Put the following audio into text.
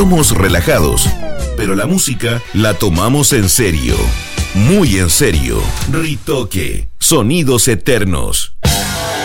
Somos relajados, pero la música la tomamos en serio. Muy en serio. Ritoque. Sonidos eternos.